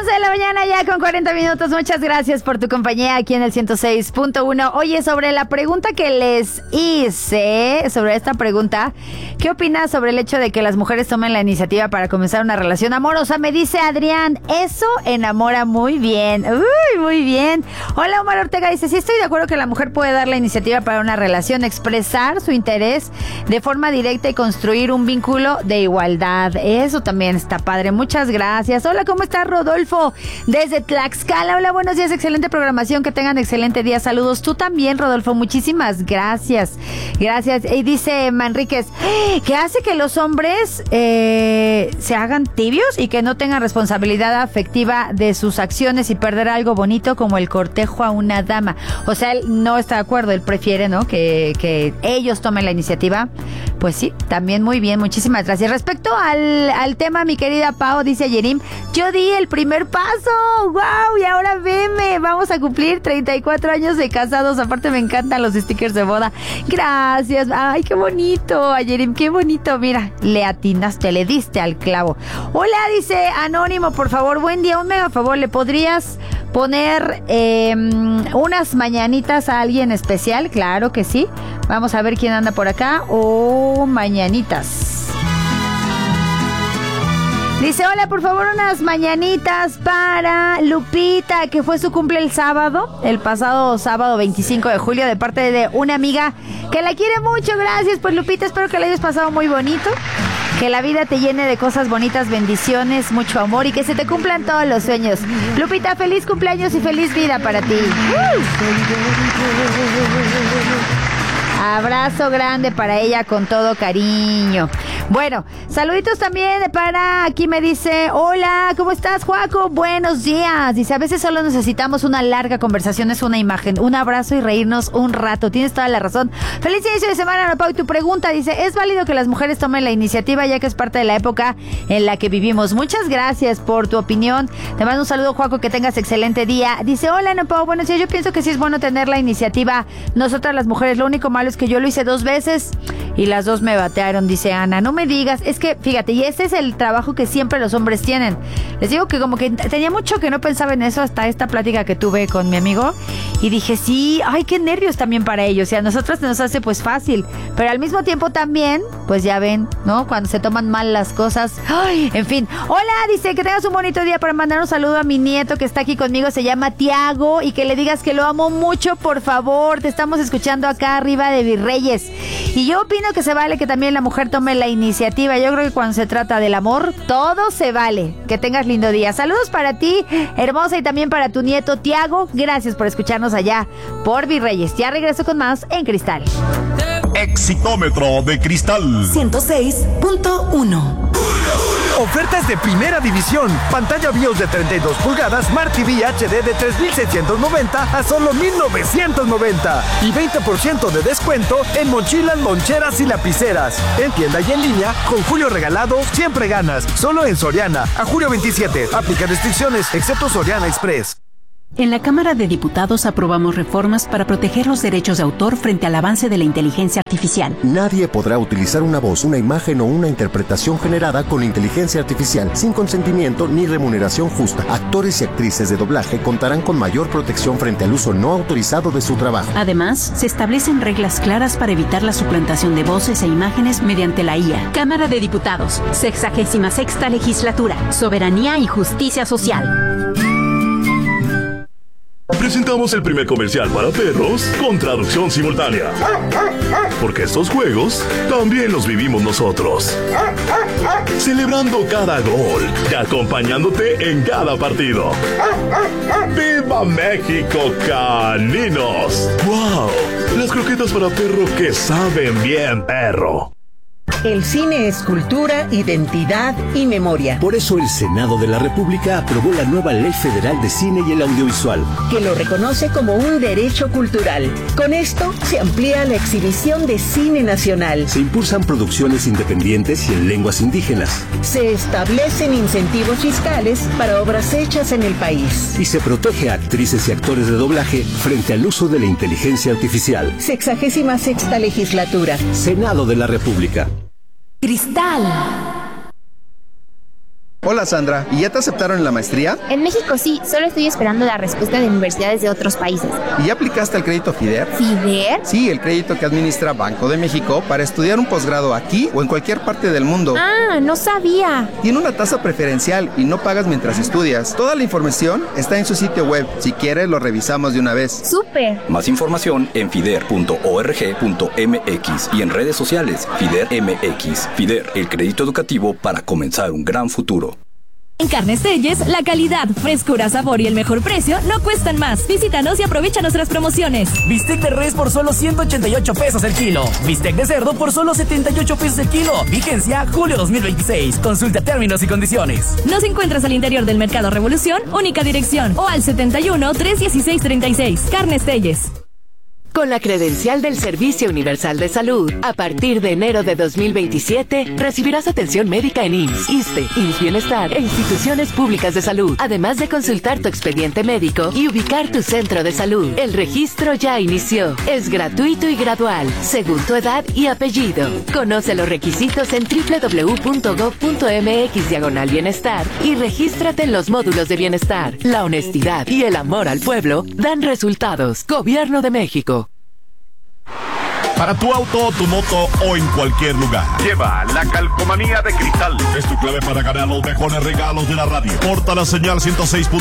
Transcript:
11 de la mañana ya con 40 minutos. Muchas gracias por tu compañía aquí en el 106.1. Oye, sobre la pregunta que les hice, sobre esta pregunta, ¿qué opinas sobre el hecho de que las mujeres tomen la iniciativa para comenzar una relación amorosa? Me dice Adrián, eso enamora muy bien. Uy, muy bien. Hola, Omar Ortega dice, sí estoy de acuerdo que la mujer puede dar la iniciativa para una relación, expresar su interés de forma directa y construir un vínculo de igualdad. Eso también está padre. Muchas gracias. Hola, ¿cómo estás, Rodolfo? Desde Tlaxcala. Hola, buenos días, excelente programación, que tengan excelente día. Saludos. Tú también, Rodolfo. Muchísimas gracias. Gracias. Y dice Manríquez, ¿qué hace que los hombres se hagan tibios y que no tengan responsabilidad afectiva de sus acciones y perder algo bonito como el cortejo a una dama? O sea, él no está de acuerdo, él prefiere, ¿no? Que ellos tomen la iniciativa. Pues sí, también muy bien, muchísimas gracias. Respecto al tema, mi querida Pau, dice Yerim, yo di el primer paso, wow, y ahora veme, vamos a cumplir 34 años de casados, aparte me encantan los stickers de boda. Gracias, ay, qué bonito, Yerim, qué bonito, mira, le atinaste, le diste al clavo. Hola, dice Anónimo, por favor, buen día, un mega favor, ¿le podrías poner unas mañanitas a alguien especial? Claro que sí. Vamos a ver quién anda por acá. Mañanitas. Dice, hola, por favor, unas mañanitas para Lupita, que fue su cumple el pasado sábado 25 de julio, de parte de una amiga que la quiere mucho. Gracias, pues, Lupita, espero que la hayas pasado muy bonito. Que la vida te llene de cosas bonitas, bendiciones, mucho amor y que se te cumplan todos los sueños. Lupita, feliz cumpleaños y feliz vida para ti. Abrazo grande para ella con todo cariño. Bueno, saluditos también para, aquí me dice, hola, ¿cómo estás, Joaco? Buenos días. Dice, a veces solo necesitamos una larga conversación, es una imagen, un abrazo y reírnos un rato. Tienes toda la razón. Feliz inicio de semana, Ana Pau. Y tu pregunta dice, ¿es válido que las mujeres tomen la iniciativa ya que es parte de la época en la que vivimos? Muchas gracias por tu opinión. Te mando un saludo, Joaco, que tengas excelente día. Dice, hola, Ana Pau, buenos días. Yo pienso que sí es bueno tener la iniciativa nosotras las mujeres. Lo único malo es que yo lo hice 2 veces y las 2 me batearon, dice Ana. No me digas, es que fíjate, y ese es el trabajo que siempre los hombres tienen. Les digo que como que tenía mucho que no pensaba en eso hasta esta plática que tuve con mi amigo y dije, sí, ay, qué nervios también para ellos, y a nosotros se nos hace pues fácil, pero al mismo tiempo también, pues ya ven, ¿no? Cuando se toman mal las cosas, ay, en fin. Hola, dice, que tengas un bonito día, para mandar un saludo a mi nieto que está aquí conmigo, se llama Tiago, y que le digas que lo amo mucho, por favor. Te estamos escuchando acá arriba de Virreyes. Y yo opino que se vale que también la mujer tome la iniciativa. Yo creo que cuando se trata del amor, todo se vale. Que tengas lindo día. Saludos para ti, hermosa, y también para tu nieto Tiago. Gracias por escucharnos allá por Virreyes. Ya regreso con más en Cristal. Exitómetro de Cristal 106.1. Ofertas de primera división. Pantalla BIOS de 32 pulgadas, Smart TV HD de 3,690 a solo 1,990. Y 20% de descuento en mochilas, loncheras y lapiceras. En tienda y en línea, con Julio Regalado, siempre ganas. Solo en Soriana. A julio 27. Aplica restricciones, excepto Soriana Express. En la Cámara de Diputados aprobamos reformas para proteger los derechos de autor frente al avance de la inteligencia artificial. Nadie podrá utilizar una voz, una imagen o una interpretación generada con inteligencia artificial sin consentimiento ni remuneración justa. Actores y actrices de doblaje contarán con mayor protección frente al uso no autorizado de su trabajo. Además, se establecen reglas claras para evitar la suplantación de voces e imágenes mediante la IA. Cámara de Diputados, 66ª Legislatura, Soberanía y Justicia Social. Presentamos el primer comercial para perros con traducción simultánea. Porque estos juegos también los vivimos nosotros. Celebrando cada gol y acompañándote en cada partido. ¡Viva México, caninos! ¡Wow! Las croquetas para perro que saben bien, perro. El cine es cultura, identidad y memoria. Por eso el Senado de la República aprobó la nueva Ley Federal de Cine y el Audiovisual, que lo reconoce como un derecho cultural. Con esto se amplía la exhibición de cine nacional. Se impulsan producciones independientes y en lenguas indígenas. Se establecen incentivos fiscales para obras hechas en el país. Y se protege a actrices y actores de doblaje frente al uso de la inteligencia artificial. 66ª Legislatura. Senado de la República. Cristal. Hola Sandra, ¿y ya te aceptaron en la maestría? En México sí, solo estoy esperando la respuesta de universidades de otros países. ¿Y ya aplicaste el crédito FIDER? ¿FIDER? Sí, el crédito que administra Banco de México para estudiar un posgrado aquí o en cualquier parte del mundo. Ah, no sabía. Tiene una tasa preferencial y no pagas mientras estudias. Toda la información está en su sitio web. Si quieres, lo revisamos de una vez. ¡Súper! Más información en fider.org.mx y en redes sociales FIDER MX. FIDER, el crédito educativo para comenzar un gran futuro. En Carnes Telles, la calidad, frescura, sabor y el mejor precio no cuestan más. Visítanos y aprovecha nuestras promociones. Bistec de res por solo 188 pesos el kilo. Bistec de cerdo por solo 78 pesos el kilo. Vigencia julio 2026. Consulta términos y condiciones. Nos encuentras al interior del Mercado Revolución, única dirección, o al 71 316 36. Carnes Telles. Con la credencial del Servicio Universal de Salud, a partir de enero de 2027, recibirás atención médica en IMSS, ISSSTE, IMSS Bienestar e instituciones públicas de salud, además de consultar tu expediente médico y ubicar tu centro de salud. El registro ya inició. Es gratuito y gradual, según tu edad y apellido. Conoce los requisitos en www.gov.mx/bienestar y regístrate en los módulos de bienestar. La honestidad y el amor al pueblo dan resultados. Gobierno de México. Para tu auto, tu moto o en cualquier lugar. Lleva la calcomanía de cristal. Es tu clave para ganar los mejores regalos de la radio. Porta la señal 106.1